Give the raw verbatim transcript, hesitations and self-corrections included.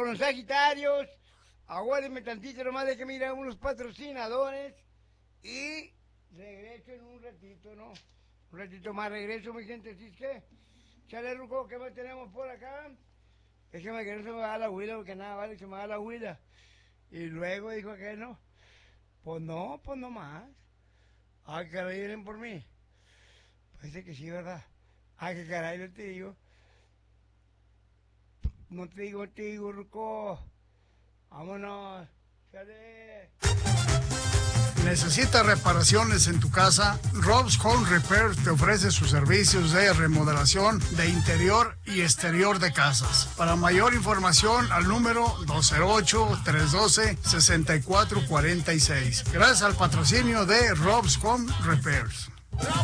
con los Sagitarios. Aguárdenme tantito nomás de que mira unos patrocinadores. Y regreso en un ratito, ¿no? Un ratito más regreso, mi gente. Así es que, chale, Ruco, ¿qué más tenemos por acá? Déjame que no se me va la huila, porque nada vale que se me va la huila. Y luego dijo que no. Pues no, pues no más. Ay, caray, vienen por mí. Parece que sí, ¿verdad? Ay, que caray, no te digo. No te digo, te digo, Ruco. Vámonos. Chale. ¿Necesitas reparaciones en tu casa? Rob's Home Repair te ofrece sus servicios de remodelación de interior y exterior de casas. Para mayor información, al número dos cero ocho, tres uno dos, seis cuatro cuatro seis. Gracias al patrocinio de Rob's Home Repairs.